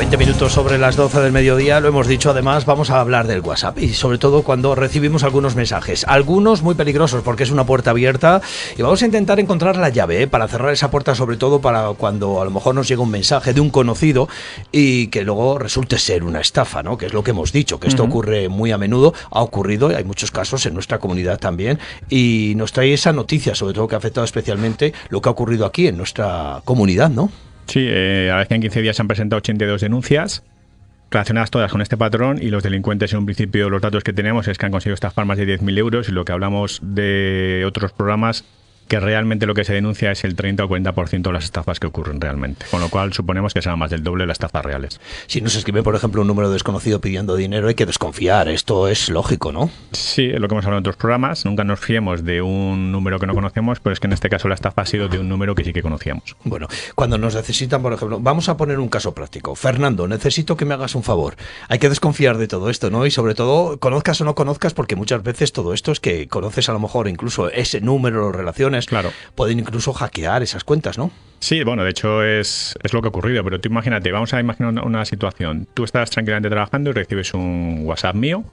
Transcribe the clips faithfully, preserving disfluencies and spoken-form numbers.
veinte minutos sobre las doce del mediodía, lo hemos dicho, además vamos a hablar del WhatsApp y sobre todo cuando recibimos algunos mensajes, algunos muy peligrosos porque es una puerta abierta y vamos a intentar encontrar la llave ¿eh? para cerrar esa puerta, sobre todo para cuando a lo mejor nos llega un mensaje de un conocido y que luego resulte ser una estafa, ¿no? Que es lo que hemos dicho, que esto uh-huh. ocurre muy a menudo, ha ocurrido y hay muchos casos en nuestra comunidad también y nos trae esa noticia, sobre todo que ha afectado especialmente lo que ha ocurrido aquí en nuestra comunidad, ¿no? Sí, eh, a veces en quince días se han presentado ochenta y dos denuncias relacionadas todas con este patrón y los delincuentes en un principio los datos que tenemos es que han conseguido estafar más de diez mil euros y lo que hablamos de otros programas que realmente lo que se denuncia es el treinta o cuarenta por ciento de las estafas que ocurren realmente, con lo cual suponemos que será más del doble de las estafas reales. Si nos escribe, por ejemplo, un número desconocido pidiendo dinero, hay que desconfiar, esto es lógico, ¿no? Sí, es lo que hemos hablado en otros programas, nunca nos fiemos de un número que no conocemos, pero es que en este caso la estafa ha sido de un número que sí que conocíamos. Bueno, cuando nos necesitan, por ejemplo, vamos a poner un caso práctico. Fernando, necesito que me hagas un favor. Hay que desconfiar de todo esto, ¿no? Y sobre todo, conozcas o no conozcas, porque muchas veces todo esto es que conoces a lo mejor incluso ese número, relaciones, claro. Pueden incluso hackear esas cuentas, ¿no? Sí, bueno, de hecho es, es lo que ha ocurrido, pero tú imagínate, vamos a imaginar una, una situación. Tú estás tranquilamente trabajando y recibes un WhatsApp mío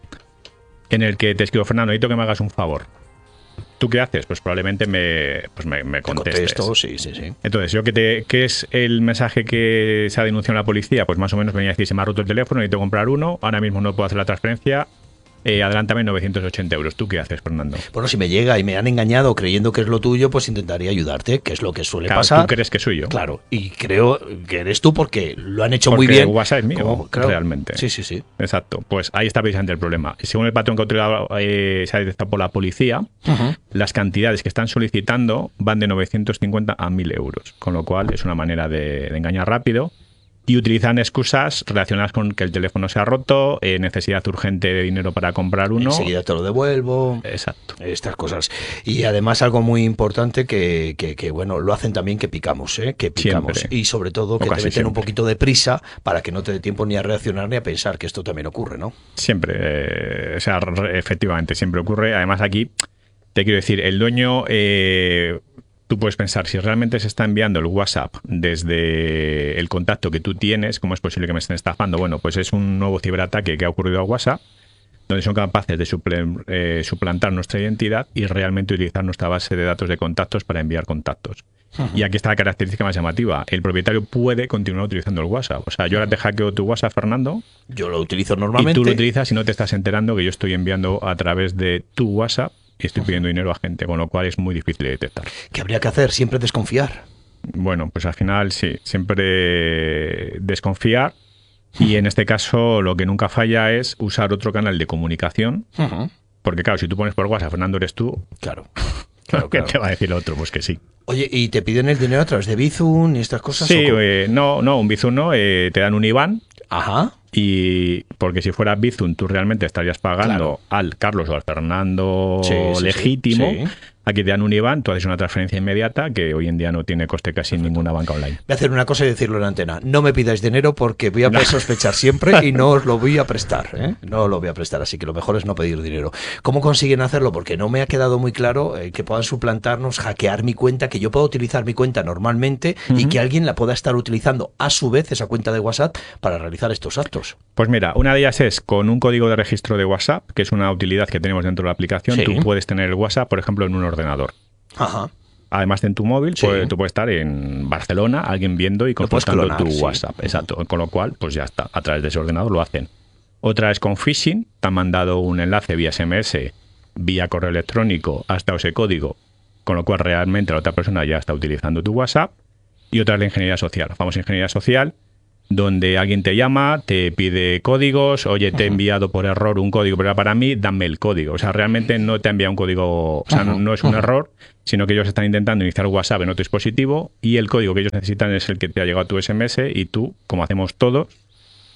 en el que te escribo, Fernando, necesito que me hagas un favor. ¿Tú qué haces? Pues probablemente me, pues me, me contestes. Te contesto, sí, sí, sí. Entonces, yo que te, ¿qué es el mensaje que se ha denunciado en la policía? Pues más o menos venía a decir, se me ha roto el teléfono, necesito comprar uno, ahora mismo no puedo hacer la transferencia. Eh, adelántame novecientos ochenta euros. ¿Tú qué haces, Fernando? Bueno, si me llega y me han engañado creyendo que es lo tuyo, pues intentaría ayudarte, que es lo que suele claro, pasar. ¿Tú crees que soy yo? Claro, y creo que eres tú porque lo han hecho porque muy bien. WhatsApp es mío, como, claro, realmente. Sí, sí, sí. Exacto. Pues ahí está precisamente el problema. Según el patrón que eh, se ha detectado por la policía, uh-huh. las cantidades que están solicitando van de novecientos cincuenta a mil euros, con lo cual es una manera de, de engañar rápido. Y utilizan excusas relacionadas con que el teléfono se ha roto, eh, necesidad urgente de dinero para comprar uno. Enseguida te lo devuelvo. Exacto. Estas cosas. Y además algo muy importante que, que, que bueno, lo hacen también que picamos, ¿eh? Que picamos. Siempre. Y sobre todo que te meten siempre. un poquito de prisa para que no te dé tiempo ni a reaccionar ni a pensar que esto también ocurre, ¿no? Siempre. Eh, o sea, efectivamente, siempre ocurre. Además aquí, te quiero decir, el dueño... Eh, Tú puedes pensar, si realmente se está enviando el WhatsApp desde el contacto que tú tienes, ¿cómo es posible que me estén estafando? Bueno, pues es un nuevo ciberataque que ha ocurrido a WhatsApp, donde son capaces de suple, eh, suplantar nuestra identidad y realmente utilizar nuestra base de datos de contactos para enviar contactos. Uh-huh. Y aquí está la característica más llamativa. El propietario puede continuar utilizando el WhatsApp. O sea, yo ahora te hackeo tu WhatsApp, Fernando. Yo lo utilizo normalmente. Y tú lo utilizas y no te estás enterando que yo estoy enviando a través de tu WhatsApp y estoy pidiendo dinero a gente, con lo cual es muy difícil de detectar. ¿Qué habría que hacer? Siempre desconfiar. Bueno, pues al final sí, siempre desconfiar y en este caso lo que nunca falla es usar otro canal de comunicación, uh-huh. porque claro, si tú pones por WhatsApp, Fernando eres tú, claro, claro, ¿qué claro. te va a decir el otro? Pues que sí. Oye, ¿y te piden el dinero a través de Bizum y estas cosas? Sí, eh, no, no, un Bizum no, eh, te dan un I B A N. Ajá. Y porque si fuera Bizum, tú realmente estarías pagando claro. al Carlos o al Fernando sí, sí, legítimo. Sí, sí. Aquí te dan un I B A N, tú haces una transferencia inmediata que hoy en día no tiene coste casi en ninguna banca online. Voy a hacer una cosa y decirlo en la antena. No me pidáis dinero porque voy a no. sospechar siempre y no os lo voy a prestar. ¿eh? No os lo voy a prestar, así que lo mejor es no pedir dinero. ¿Cómo consiguen hacerlo? Porque no me ha quedado muy claro eh, que puedan suplantarnos, hackear mi cuenta, que yo pueda utilizar mi cuenta normalmente uh-huh. y que alguien la pueda estar utilizando a su vez, esa cuenta de WhatsApp, para realizar estos actos. Pues mira, una de ellas es con un código de registro de WhatsApp, que es una utilidad que tenemos dentro de la aplicación. Sí. Tú puedes tener el WhatsApp, por ejemplo, en un ordenador. Ajá. Además de en tu móvil, sí. pues, tú puedes estar en Barcelona, alguien viendo y consultando clonar, tu sí. WhatsApp. Exacto. Con lo cual, pues ya está. A través de ese ordenador lo hacen. Otra es con phishing. Te han mandado un enlace vía S M S, vía correo electrónico, hasta ese código. Con lo cual, realmente la otra persona ya está utilizando tu WhatsApp. Y otra es la ingeniería social. La famosa ingeniería social, donde alguien te llama, te pide códigos, oye, te he enviado por error un código, pero era para mí, dame el código. O sea, realmente no te ha enviado un código, o sea, no, no es un error, sino que ellos están intentando iniciar WhatsApp en otro dispositivo y el código que ellos necesitan es el que te ha llegado a tu S M S y tú, como hacemos todos,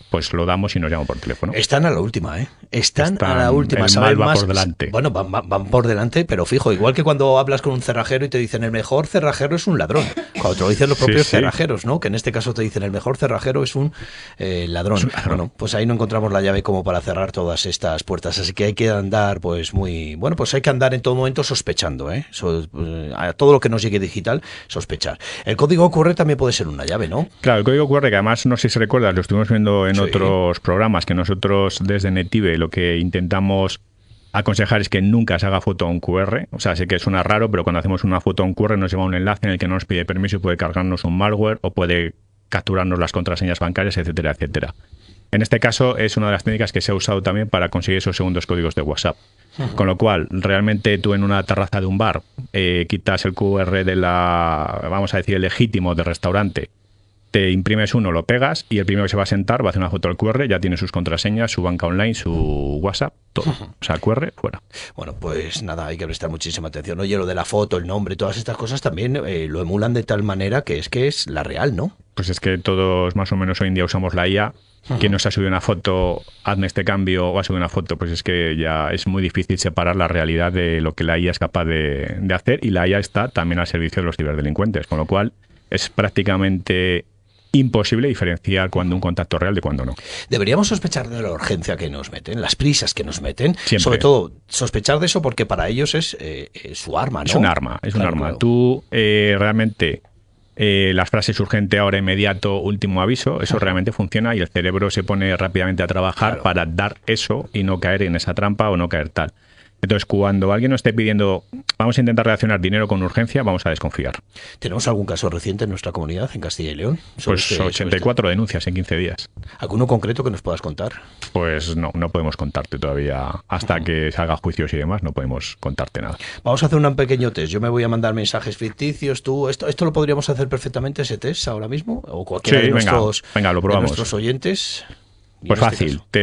pues lo damos y nos llaman por teléfono. Están a la última, ¿eh? Están, Están a la última. El mal va más, por delante. Bueno, van, van, van por delante, pero fijo, igual que cuando hablas con un cerrajero y te dicen el mejor cerrajero es un ladrón. Cuando te lo dicen los propios sí, sí. cerrajeros, ¿no? Que en este caso te dicen el mejor cerrajero es un eh, ladrón. Es un ladrón. Bueno, pues ahí no encontramos la llave como para cerrar todas estas puertas. Así que hay que andar, pues muy... Bueno, pues hay que andar en todo momento sospechando, ¿eh? So, a todo lo que nos llegue digital, sospechar. El código Q R también puede ser una llave, ¿no? Claro, el código Q R, que además, no sé si recuerdas, lo estuvimos viendo en sí. otros programas, que nosotros desde Netive lo que intentamos aconsejar es que nunca se haga foto a un Q R. O sea, sé que suena raro, pero cuando hacemos una foto a un Q R nos lleva un enlace en el que no nos pide permiso y puede cargarnos un malware o puede capturarnos las contraseñas bancarias, etcétera, etcétera. En este caso es una de las técnicas que se ha usado también para conseguir esos segundos códigos de WhatsApp. Uh-huh. Con lo cual, realmente tú en una terraza de un bar eh, quitas el Q R de la, vamos a decir, el legítimo del restaurante, te imprimes uno, lo pegas y el primero que se va a sentar va a hacer una foto del Q R, ya tiene sus contraseñas, su banca online, su WhatsApp, todo. O sea, Q R fuera. Bueno, pues nada, hay que prestar muchísima atención. Oye, lo de la foto, el nombre, todas estas cosas también eh, lo emulan de tal manera que es que es la real, ¿no? Pues es que todos más o menos hoy en día usamos la I A. Uh-huh. Quien nos ha subido una foto, hazme este cambio o ha subido una foto, pues es que ya es muy difícil separar la realidad de lo que la I A es capaz de, de hacer, y la I A está también al servicio de los ciberdelincuentes, con lo cual es prácticamente imposible diferenciar cuando un contacto real de cuando no. Deberíamos sospechar de la urgencia que nos meten, las prisas que nos meten. Siempre. Sobre todo, sospechar de eso porque para ellos es eh, su arma, ¿no? Es un arma, es claro, un arma. Claro. Tú eh, realmente, eh, las frases urgente, ahora, inmediato, último aviso, eso Ajá. realmente funciona y el cerebro se pone rápidamente a trabajar claro. para dar eso y no caer en esa trampa o no caer tal. Entonces, cuando alguien nos esté pidiendo, vamos a intentar relacionar dinero con urgencia, vamos a desconfiar. ¿Tenemos algún caso reciente en nuestra comunidad, en Castilla y León? Pues este, ochenta y cuatro denuncias en quince días. ¿Alguno concreto que nos puedas contar? Pues no, no podemos contarte todavía. Hasta uh-huh. que se haga juicios y demás, no podemos contarte nada. Vamos a hacer un pequeño test. Yo me voy a mandar mensajes ficticios. Tú, ¿Esto esto lo podríamos hacer perfectamente, ese test, ahora mismo? ¿O cualquiera sí, de, venga, nuestros, venga, lo probamos. de nuestros oyentes? Pues este fácil. Caso?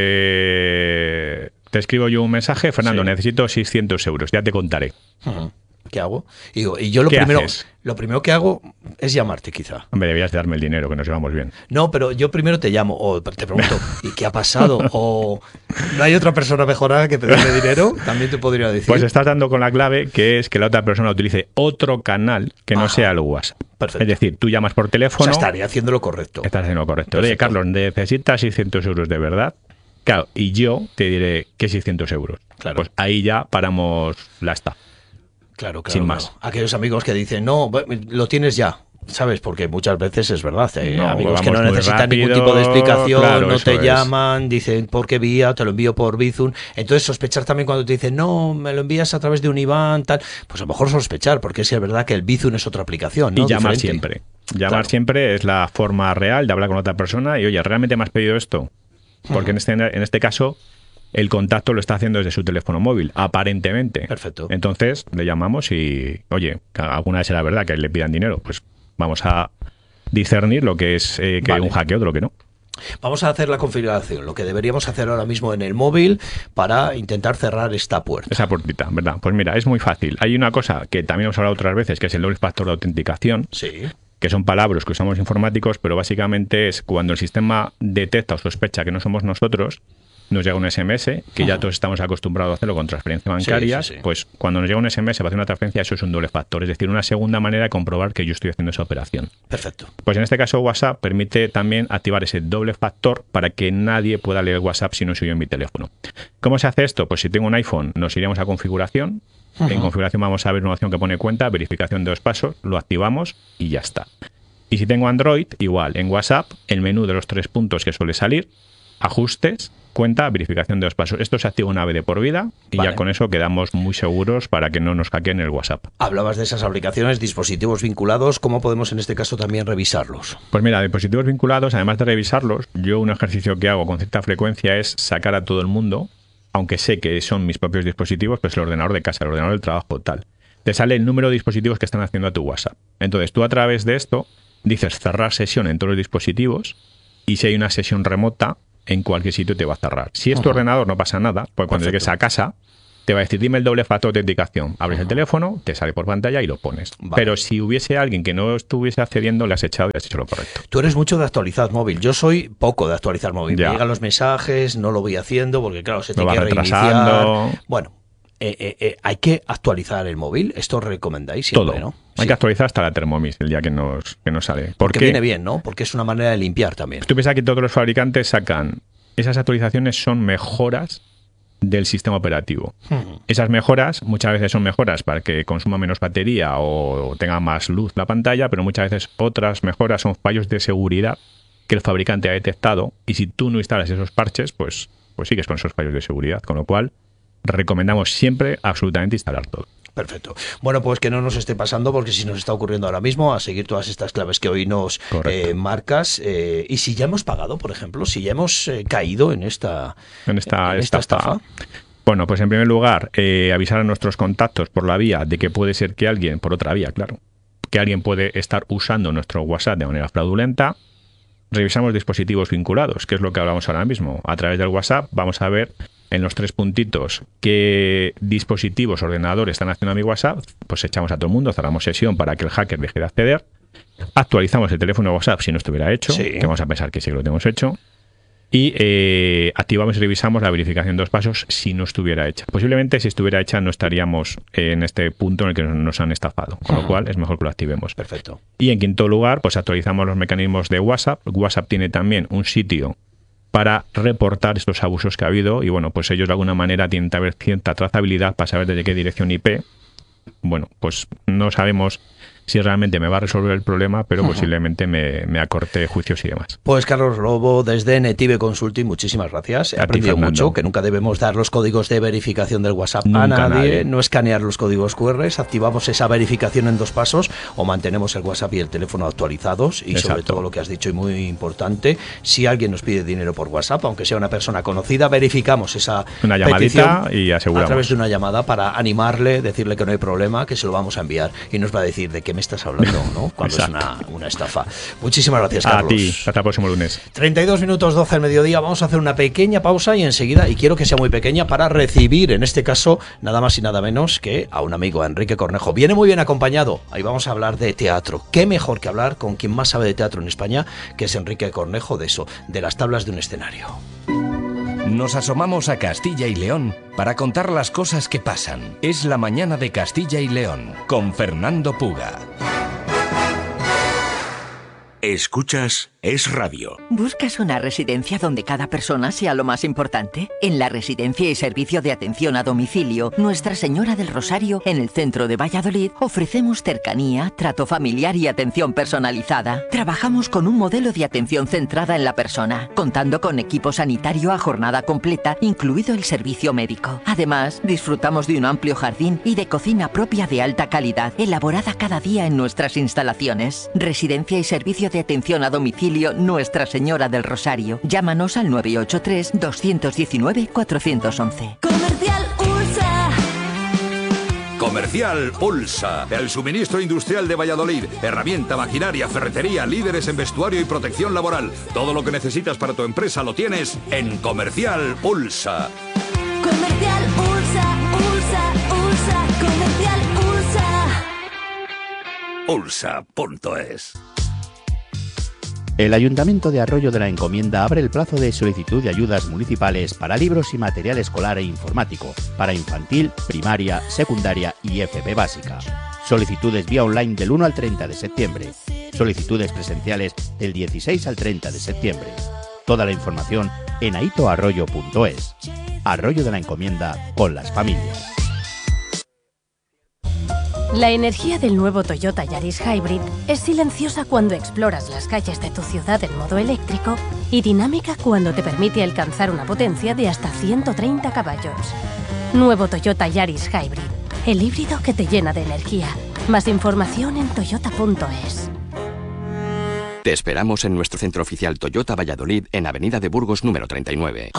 Te... Te escribo yo un mensaje, Fernando, sí. necesito seiscientos euros, ya te contaré. Uh-huh. ¿Qué hago? Y, y yo lo ¿Qué primero, haces? lo primero que hago es llamarte, quizá. Hombre, debías de darme el dinero, que nos llevamos bien. No, pero yo primero te llamo, o te pregunto, ¿y qué ha pasado? O ¿no hay otra persona mejorada que pedirme dinero? También te podría decir. Pues estás dando con la clave, que es que la otra persona utilice otro canal que no Ajá. sea el WhatsApp. Perfecto. Es decir, tú llamas por teléfono. O sea, estaría haciendo lo correcto. Estás haciendo lo correcto. Perfecto. Oye, Carlos, necesitas seiscientos euros de verdad. Claro, y yo te diré que seiscientos euros. Claro. Pues ahí ya paramos la esta. Claro, claro. Sin claro. más. Aquellos amigos que dicen, no, lo tienes ya. ¿Sabes? Porque muchas veces es verdad. Eh, no, amigos que no necesitan rápido, ningún tipo de explicación, claro, no te es. llaman, dicen, ¿por qué vía? Te lo envío por Bizum. Entonces, sospechar también cuando te dicen, no, me lo envías a través de un I B A N, tal. Pues a lo mejor sospechar, porque sí es verdad que el Bizum es otra aplicación, ¿no? Y llamar Diferente. siempre. Llamar claro. siempre es la forma real de hablar con otra persona y, oye, ¿realmente me has pedido esto? Porque uh-huh. en, este, en este caso el contacto lo está haciendo desde su teléfono móvil, aparentemente. Perfecto. Entonces le llamamos y, oye, alguna vez será verdad que le pidan dinero, pues vamos a discernir lo que es eh, que vale. un hackeo de lo que no. Vamos a hacer la configuración, lo que deberíamos hacer ahora mismo en el móvil para intentar cerrar esta puerta. Esa puertita, ¿verdad? Pues mira, es muy fácil. Hay una cosa que también hemos hablado otras veces, que es el doble factor de autenticación. Sí. Que son palabras que usamos informáticos, pero básicamente es cuando el sistema detecta o sospecha que no somos nosotros, nos llega un S M S, que uh-huh. ya todos estamos acostumbrados a hacerlo con transferencias bancarias, sí, sí, sí. pues cuando nos llega un S M S para hacer una transferencia, eso es un doble factor, es decir, una segunda manera de comprobar que yo estoy haciendo esa operación. Perfecto. Pues en este caso WhatsApp permite también activar ese doble factor para que nadie pueda leer WhatsApp si no soy yo en mi teléfono. ¿Cómo se hace esto? Pues si tengo un iPhone, nos iríamos a configuración. Uh-huh. En configuración vamos a ver una opción que pone cuenta, verificación de dos pasos, lo activamos y ya está. Y si tengo Android, igual, en WhatsApp, el menú de los tres puntos que suele salir, ajustes, cuenta, verificación de dos pasos. Esto se activa una vez de por vida y vale. ya con eso quedamos muy seguros para que no nos hackeen el WhatsApp. Hablabas de esas aplicaciones, dispositivos vinculados, ¿cómo podemos en este caso también revisarlos? Pues mira, dispositivos vinculados, además de revisarlos, yo un ejercicio que hago con cierta frecuencia es sacar a todo el mundo, aunque sé que son mis propios dispositivos, pues el ordenador de casa, el ordenador del trabajo, tal. Te sale el número de dispositivos que están haciendo a tu WhatsApp. Entonces tú a través de esto dices cerrar sesión en todos los dispositivos y si hay una sesión remota, en cualquier sitio te va a cerrar. Si es tu uh-huh. ordenador no pasa nada, porque cuando Perfecto. llegues a casa te va a decir, dime el doble factor de autenticación. Abres uh-huh. el teléfono, te sale por pantalla y lo pones. Vale. Pero si hubiese alguien que no estuviese accediendo, le has echado y has hecho lo correcto. Tú eres mucho de actualizar móvil. Yo soy poco de actualizar móvil. Ya. Me llegan los mensajes, no lo voy haciendo porque, claro, se te quiere reiniciar. Bueno, eh, eh, eh, hay que actualizar el móvil. Esto recomendáis siempre, Todo. ¿no? Hay sí. que actualizar hasta la Thermomix el día que nos, que nos sale. Porque viene bien, ¿no? Porque es una manera de limpiar también. Tú piensas que todos los fabricantes sacan... Esas actualizaciones son mejoras del sistema operativo. Uh-huh. Esas mejoras muchas veces son mejoras para que consuma menos batería o tenga más luz la pantalla, pero muchas veces otras mejoras son fallos de seguridad que el fabricante ha detectado, y si tú no instalas esos parches, pues, pues sigues con esos fallos de seguridad, con lo cual recomendamos siempre absolutamente instalar todo. Perfecto. Bueno, pues que no nos esté pasando, porque si nos está ocurriendo ahora mismo, a seguir todas estas claves que hoy nos eh, marcas. Eh, y si ya hemos pagado, por ejemplo, si ya hemos eh, caído en esta, en esta, en esta estafa. Bueno, pues en primer lugar, eh, avisar a nuestros contactos por la vía de que puede ser que alguien, por otra vía, claro, que alguien puede estar usando nuestro WhatsApp de manera fraudulenta. Revisamos dispositivos vinculados, que es lo que hablamos ahora mismo. A través del WhatsApp vamos a ver en los tres puntitos qué dispositivos, ordenadores están haciendo a mi WhatsApp, pues echamos a todo el mundo, cerramos sesión para que el hacker deje de acceder, actualizamos el teléfono de WhatsApp si no estuviera hecho, sí. que vamos a pensar que sí que lo tenemos hecho, y eh, activamos y revisamos la verificación de dos pasos si no estuviera hecha. Posiblemente si estuviera hecha no estaríamos en este punto en el que nos han estafado, con lo cual es mejor que lo activemos. Perfecto. Y en quinto lugar, pues actualizamos los mecanismos de WhatsApp. WhatsApp tiene también un sitio para reportar estos abusos que ha habido, y bueno, pues ellos de alguna manera tienen que haber cierta trazabilidad para saber desde qué dirección I P. Bueno, pues no sabemos si realmente me va a resolver el problema, pero uh-huh. posiblemente me, me acorte juicios y demás. Pues Carlos Lobo, desde Netive Consulting, muchísimas gracias. He a aprendido ti, mucho, que nunca debemos dar los códigos de verificación del WhatsApp nunca a nadie, nadie, no escanear los códigos cu erre, activamos esa verificación en dos pasos o mantenemos el WhatsApp y el teléfono actualizados, y Exacto. sobre todo lo que has dicho, y muy importante, si alguien nos pide dinero por WhatsApp, aunque sea una persona conocida, verificamos esa una llamadita y aseguramos. A través de una llamada para animarle, decirle que no hay problema, que se lo vamos a enviar, y nos va a decir de qué me estás hablando, ¿no? Cuando Exacto. es una, una estafa. Muchísimas gracias, Carlos. A ti, hasta el próximo lunes. treinta y dos minutos doce al mediodía, vamos a hacer una pequeña pausa y enseguida, y quiero que sea muy pequeña, para recibir, en este caso, nada más y nada menos que a un amigo, a Enrique Cornejo. Viene muy bien acompañado. Ahí vamos a hablar de teatro. Qué mejor que hablar con quien más sabe de teatro en España, que es Enrique Cornejo, de eso, de las tablas de un escenario. Nos asomamos a Castilla y León para contar las cosas que pasan. Es la mañana de Castilla y León, con Fernando Puga. Escuchas Es Radio. ¿Buscas una residencia donde cada persona sea lo más importante? En la Residencia y Servicio de Atención a Domicilio Nuestra Señora del Rosario, en el centro de Valladolid, ofrecemos cercanía, trato familiar y atención personalizada. Trabajamos con un modelo de atención centrada en la persona, contando con equipo sanitario a jornada completa, incluido el servicio médico. Además, disfrutamos de un amplio jardín y de cocina propia de alta calidad, elaborada cada día en nuestras instalaciones. Residencia y Servicio de Atención a Domicilio Nuestra Señora del Rosario. Llámanos al nueve ocho tres, dos uno nueve, cuatro uno uno. Comercial Ulsa. Comercial Ulsa, el suministro industrial de Valladolid. Herramienta, maquinaria, ferretería, líderes en vestuario y protección laboral. Todo lo que necesitas para tu empresa lo tienes en Comercial Ulsa. Comercial Ulsa, Ulsa, Ulsa, Comercial Ulsa. Ulsa punto es. El Ayuntamiento de Arroyo de la Encomienda abre el plazo de solicitud de ayudas municipales para libros y material escolar e informático, para infantil, primaria, secundaria y F P básica. Solicitudes vía online del uno al treinta de septiembre. Solicitudes presenciales del dieciséis al treinta de septiembre. Toda la información en aito arroyo punto es. Arroyo de la Encomienda con las familias. La energía del nuevo Toyota Yaris Hybrid es silenciosa cuando exploras las calles de tu ciudad en modo eléctrico y dinámica cuando te permite alcanzar una potencia de hasta ciento treinta caballos. Nuevo Toyota Yaris Hybrid, el híbrido que te llena de energía. Más información en toyota punto es. Te esperamos en nuestro centro oficial Toyota Valladolid, en Avenida de Burgos número treinta y nueve.